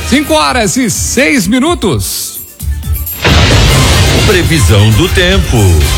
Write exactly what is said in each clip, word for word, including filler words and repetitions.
cinco horas e seis minutos. Previsão do tempo.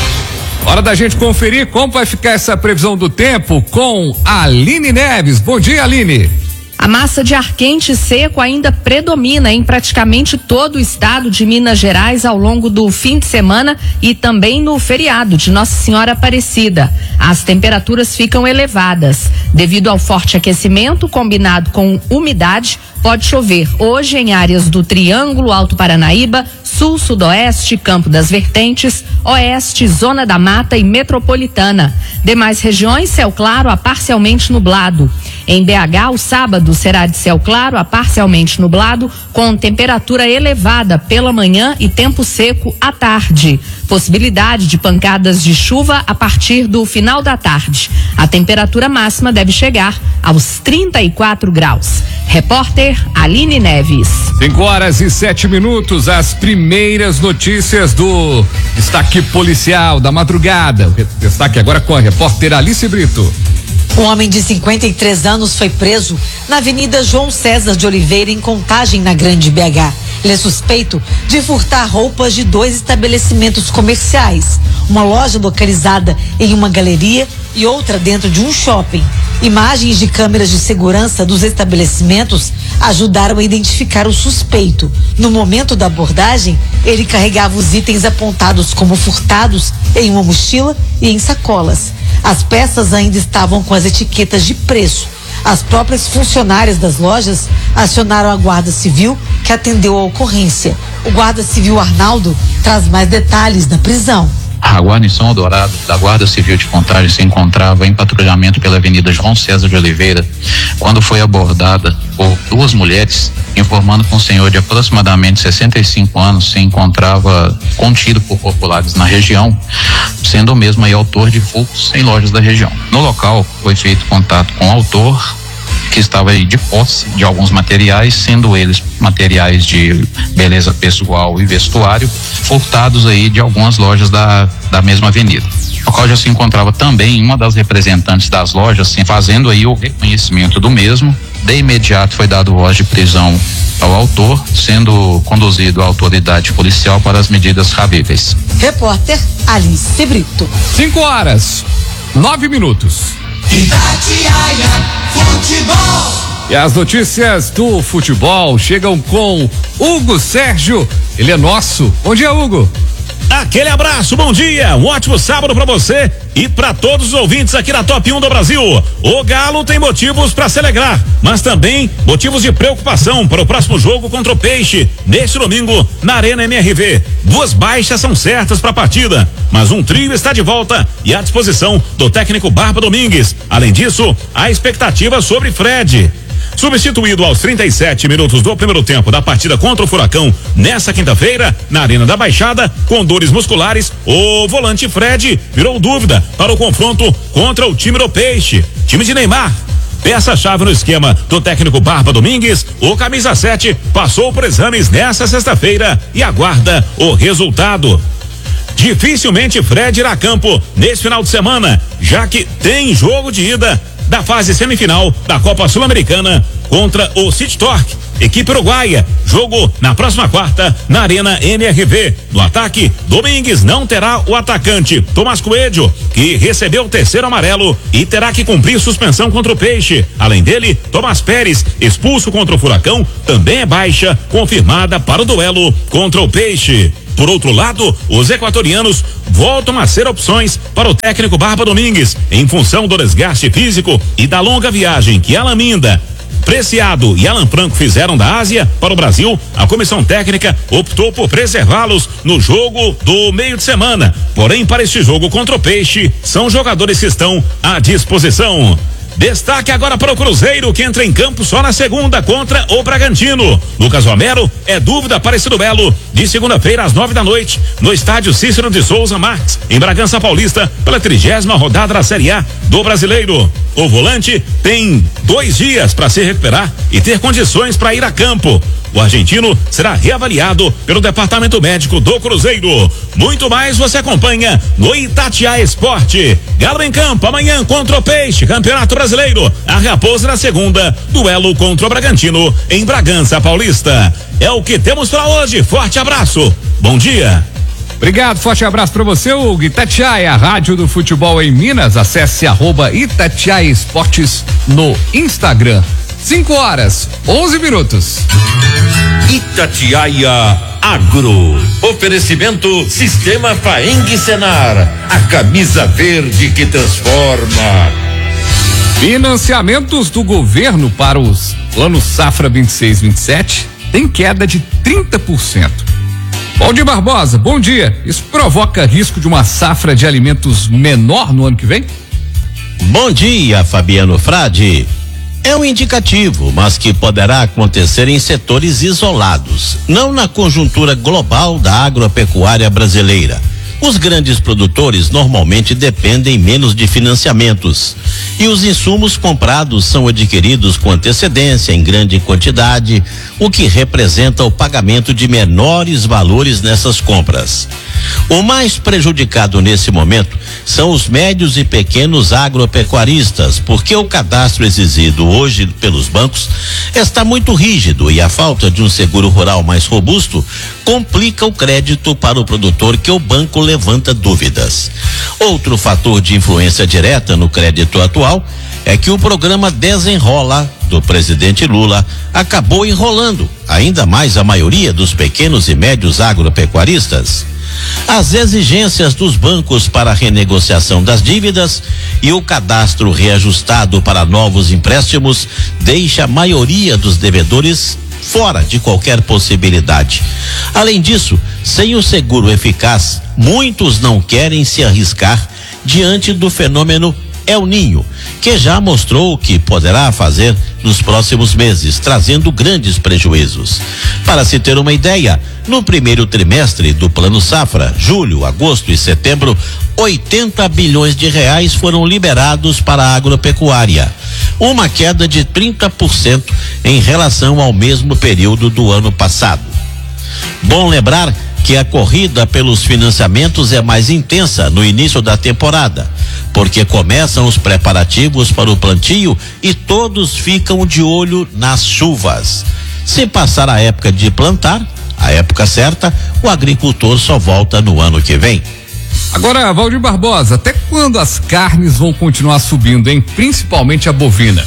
Hora da gente conferir como vai ficar essa previsão do tempo com a Aline Neves. Bom dia, Aline. A massa de ar quente e seco ainda predomina em praticamente todo o estado de Minas Gerais ao longo do fim de semana e também no feriado de Nossa Senhora Aparecida. As temperaturas ficam elevadas. Devido ao forte aquecimento combinado com umidade, pode chover hoje em áreas do Triângulo Alto Paranaíba, Sul, Sudoeste, Campo das Vertentes, Oeste, Zona da Mata e Metropolitana. Demais regiões, céu claro a parcialmente nublado. Em B H, o sábado será de céu claro a parcialmente nublado, com temperatura elevada pela manhã e tempo seco à tarde. Possibilidade de pancadas de chuva a partir do final da tarde. A temperatura máxima deve chegar aos trinta e quatro graus. Repórter Aline Neves. cinco horas e sete minutos, as primeiras notícias do destaque policial da madrugada. O destaque agora com a repórter Alice Brito. Um homem de cinquenta e três anos foi preso na Avenida João César de Oliveira, em Contagem, na Grande B H. Ele é suspeito de furtar roupas de dois estabelecimentos comerciais, uma loja localizada em uma galeria e outra dentro de um shopping. Imagens de câmeras de segurança dos estabelecimentos ajudaram a identificar o suspeito. No momento da abordagem, ele carregava os itens apontados como furtados em uma mochila e em sacolas. As peças ainda estavam com as etiquetas de preço. As próprias funcionárias das lojas acionaram a Guarda Civil, que atendeu a ocorrência. O Guarda Civil Arnaldo traz mais detalhes da prisão. A guarnição Dourado da Guarda Civil de Contagem se encontrava em patrulhamento pela Avenida João César de Oliveira quando foi abordada por duas mulheres, informando que um senhor de aproximadamente sessenta e cinco anos se encontrava contido por populares na região, sendo o mesmo aí autor de furtos em lojas da região. No local foi feito contato com o autor, que estava aí de posse de alguns materiais, sendo eles materiais de beleza pessoal e vestuário, furtados aí de algumas lojas da, da mesma avenida. O qual já se encontrava também uma das representantes das lojas, assim, fazendo aí o reconhecimento do mesmo. De imediato foi dado voz de prisão ao autor, sendo conduzido à autoridade policial para as medidas cabíveis. Repórter Alice Brito. cinco horas, nove minutos. Itatiaia Futebol. E as notícias do futebol chegam com Hugo Sérgio. Ele é nosso. Bom dia, Hugo. Aquele abraço, bom dia, um ótimo sábado pra você e pra todos os ouvintes aqui na Top um do Brasil. O Galo tem motivos pra se alegrar, mas também motivos de preocupação para o próximo jogo contra o Peixe, neste domingo, na Arena M R V. Duas baixas são certas pra partida, mas um trio está de volta e à disposição do técnico Barba Domingues. Além disso, há expectativa sobre Fred. Substituído aos trinta e sete minutos do primeiro tempo da partida contra o Furacão, nessa quinta-feira, na Arena da Baixada, com dores musculares, o volante Fred virou dúvida para o confronto contra o time do Peixe, time de Neymar. Peça-chave no esquema do técnico Barba Domingues, o camisa sete passou por exames nessa sexta-feira e aguarda o resultado. Dificilmente Fred irá a campo nesse final de semana, já que tem jogo de ida da fase semifinal da Copa Sul-Americana contra o City Torque, equipe uruguaia. Jogo na próxima quarta na Arena M R V. No ataque, Domingues não terá o atacante Tomás Coelho, que recebeu o terceiro amarelo e terá que cumprir suspensão contra o Peixe. Além dele, Tomás Pérez, expulso contra o Furacão, também é baixa confirmada para o duelo contra o Peixe. Por outro lado, os equatorianos voltam a ser opções para o técnico Barba Domingues, em função do desgaste físico e da longa viagem que Alan Minda, Preciado e Alan Franco fizeram da Ásia para o Brasil. A comissão técnica optou por preservá-los no jogo do meio de semana. Porém, para este jogo contra o Peixe, são jogadores que estão à disposição. Destaque agora para o Cruzeiro, que entra em campo só na segunda contra o Bragantino. Lucas Romero é dúvida para esse duelo de segunda-feira às nove da noite no estádio Cícero de Souza Marques, em Bragança Paulista, pela trigésima rodada da Série A do Brasileiro. O volante tem dois dias para se recuperar e ter condições para ir a campo. O argentino será reavaliado pelo departamento médico do Cruzeiro. Muito mais você acompanha no Itatiaia Esporte. Galo em campo amanhã contra o Peixe, Campeonato Brasileiro. A Raposa na segunda, duelo contra o Bragantino em Bragança Paulista. É o que temos para hoje. Forte abraço. Bom dia. Obrigado, forte abraço para você, Hugo. Itatiaia, a rádio do futebol em Minas. Acesse arroba Itatiaia Esportes no Instagram. cinco horas, onze minutos. Itatiaia Agro. Oferecimento Sistema Faeng Senar. A camisa verde que transforma. Financiamentos do governo para os planos Safra vinte e seis vinte e sete tem queda de trinta por cento. Valdir Barbosa, bom dia. Isso provoca risco de uma safra de alimentos menor no ano que vem? Bom dia, Fabiano Frade. É um indicativo, mas que poderá acontecer em setores isolados, não na conjuntura global da agropecuária brasileira. Os grandes produtores normalmente dependem menos de financiamentos e os insumos comprados são adquiridos com antecedência em grande quantidade, o que representa o pagamento de menores valores nessas compras. O mais prejudicado nesse momento são os médios e pequenos agropecuaristas, porque o cadastro exigido hoje pelos bancos está muito rígido e a falta de um seguro rural mais robusto complica o crédito para o produtor, que o banco levanta dúvidas. Outro fator de influência direta no crédito atual é que o programa Desenrola do presidente Lula acabou enrolando ainda mais a maioria dos pequenos e médios agropecuaristas. As exigências dos bancos para a renegociação das dívidas e o cadastro reajustado para novos empréstimos deixa a maioria dos devedores fora de qualquer possibilidade. Além disso, sem o seguro eficaz, muitos não querem se arriscar diante do fenômeno El Ninho, que já mostrou o que poderá fazer nos próximos meses, trazendo grandes prejuízos. Para se ter uma ideia, no primeiro trimestre do Plano Safra, julho, agosto e setembro, oitenta bilhões de reais foram liberados para a agropecuária, uma queda de trinta por cento em relação ao mesmo período do ano passado. Bom lembrar que a corrida pelos financiamentos é mais intensa no início da temporada, porque começam os preparativos para o plantio e todos ficam de olho nas chuvas. Se passar a época de plantar, a época certa, o agricultor só volta no ano que vem. Agora, Valdir Barbosa, até quando as carnes vão continuar subindo, hein? Principalmente a bovina.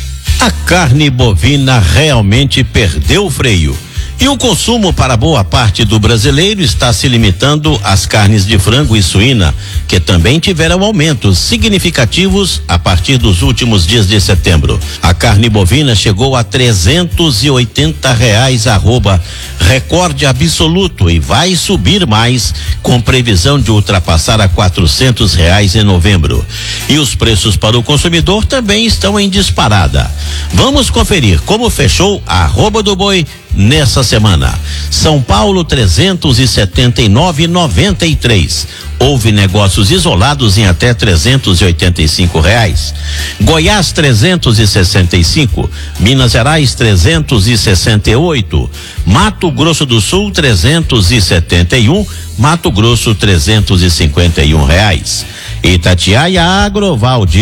A carne bovina realmente perdeu o freio. E o consumo para boa parte do brasileiro está se limitando às carnes de frango e suína, que também tiveram aumentos significativos a partir dos últimos dias de setembro. A carne bovina chegou a trezentos e oitenta reais, arroba, recorde absoluto, e vai subir mais, com previsão de ultrapassar a quatrocentos reais em novembro. E os preços para o consumidor também estão em disparada. Vamos conferir como fechou a arroba do boi nessa semana. São Paulo trezentos e setenta e nove e noventa e três. Houve negócios isolados em até trezentos e oitenta e cinco reais. Goiás trezentos e sessenta e cinco, Minas Gerais trezentos e sessenta e oito, Mato Grosso do Sul trezentos e setenta e um, Mato Grosso trezentos e cinquenta e um reais. Itatiaia Agro, Valdir